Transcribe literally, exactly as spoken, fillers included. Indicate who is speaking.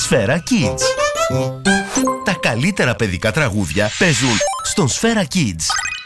Speaker 1: Σφαίρα Kids. Τα καλύτερα παιδικά τραγούδια παίζουν στον Σφαίρα Kids.